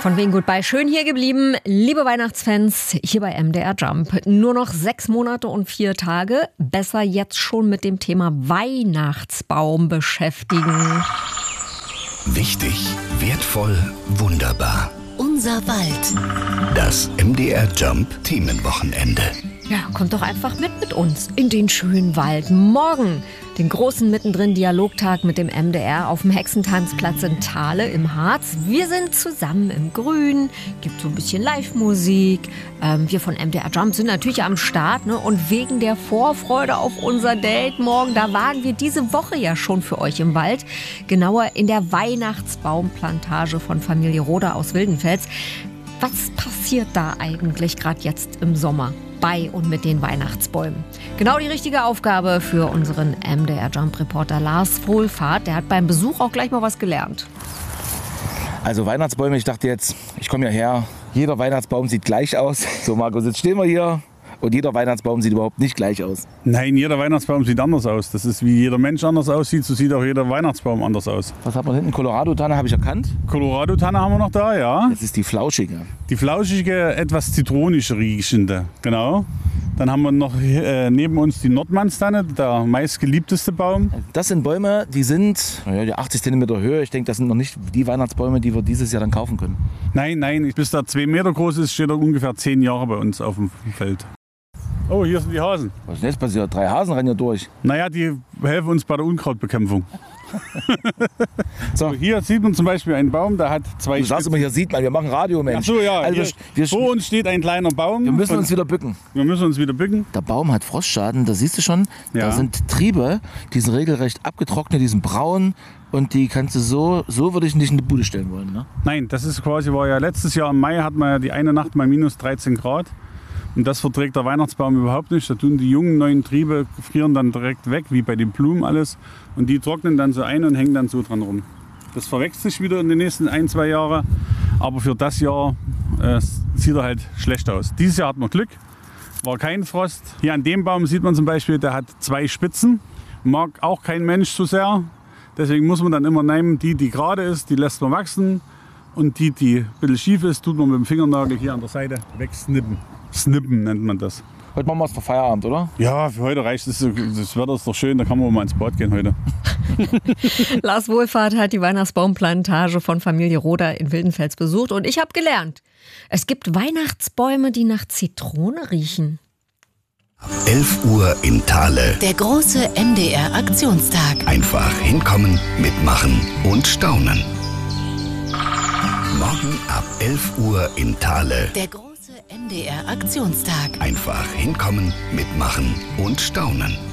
Von wegen Goodbye schön hier geblieben. Liebe Weihnachtsfans, hier bei MDR Jump. Nur noch 6 Monate und 4 Tage. Besser jetzt schon mit dem Thema Weihnachtsbaum beschäftigen. Wichtig, wertvoll, wunderbar. Unser Wald. Das MDR Jump Themenwochenende. Ja, kommt doch einfach mit uns in den schönen Wald. Morgen den großen Mittendrin-Dialogtag mit dem MDR auf dem Hexentanzplatz in Thale im Harz. Wir sind zusammen im Grün, gibt so ein bisschen Live-Musik. Wir von MDR Jump sind natürlich am Start, ne? Und wegen der Vorfreude auf unser Date morgen, da waren wir diese Woche ja schon für euch im Wald. Genauer in der Weihnachtsbaumplantage von Familie Roder aus Wildenfels. Was passiert da eigentlich gerade jetzt im Sommer bei und mit den Weihnachtsbäumen? Genau die richtige Aufgabe für unseren MDR Jump-Reporter Lars Wohlfahrt. Der hat beim Besuch auch gleich mal was gelernt. Also Weihnachtsbäume, ich dachte jetzt, ich komme ja her, jeder Weihnachtsbaum sieht gleich aus. So Markus, jetzt stehen wir hier und jeder Weihnachtsbaum sieht überhaupt nicht gleich aus. Nein, jeder Weihnachtsbaum sieht anders aus. Das ist, wie jeder Mensch anders aussieht, so sieht auch jeder Weihnachtsbaum anders aus. Was hat man hinten? Colorado-Tanne habe ich erkannt. Colorado-Tanne haben wir noch da, ja. Das ist die flauschige. Die flauschige, etwas zitronisch riechende, genau. Dann haben wir noch neben uns die Nordmannstanne, der meistgeliebteste Baum. Das sind Bäume, die sind 80 cm Höhe. Ich denke, das sind noch nicht die Weihnachtsbäume, die wir dieses Jahr dann kaufen können. Nein, bis der 2 Meter groß ist, steht er ungefähr 10 Jahre bei uns auf dem Feld. Oh, hier sind die Hasen. Was ist denn jetzt passiert? 3 Hasen rennen hier durch. Naja, die helfen uns bei der Unkrautbekämpfung. So, hier sieht man zum Beispiel einen Baum, der hat 2 Du sagst immer, hier sieht man, wir machen Radio, Mensch. Ach so, ja. Also vor uns steht ein kleiner Baum. Wir müssen uns wieder bücken. Der Baum hat Frostschaden, da siehst du schon, Ja. Da sind Triebe, die sind regelrecht abgetrocknet, die sind braun und die kannst du so würde ich nicht in die Bude stellen wollen. Ne? Nein, das ist quasi, war ja letztes Jahr im Mai, hatten wir ja die eine Nacht mal minus 13 Grad. Und das verträgt der Weihnachtsbaum überhaupt nicht. Da tun die jungen neuen Triebe, frieren dann direkt weg, wie bei den Blumen alles. Und die trocknen dann so ein und hängen dann so dran rum. Das verwächst sich wieder in den nächsten 1-2 Jahren. Aber für das Jahr sieht er halt schlecht aus. Dieses Jahr hat man Glück, war kein Frost. Hier an dem Baum sieht man zum Beispiel, der hat 2 Spitzen. Mag auch kein Mensch so sehr. Deswegen muss man dann immer nehmen, die gerade ist, die lässt man wachsen. Und die ein bisschen schief ist, tut man mit dem Fingernagel hier an der Seite wegsnippen. Snippen nennt man das. Heute machen wir es für Feierabend, oder? Ja, für heute reicht es. Das Wetter ist doch schön, da kann man mal ins Bad gehen heute. Lars Wohlfahrt hat die Weihnachtsbaumplantage von Familie Roder in Wildenfels besucht und ich habe gelernt, es gibt Weihnachtsbäume, die nach Zitrone riechen. 11 Uhr in Thale. Der große MDR-Aktionstag. Einfach hinkommen, mitmachen und staunen. Morgen ab 11 Uhr in Thale. Der große MDR-Aktionstag. Einfach hinkommen, mitmachen und staunen.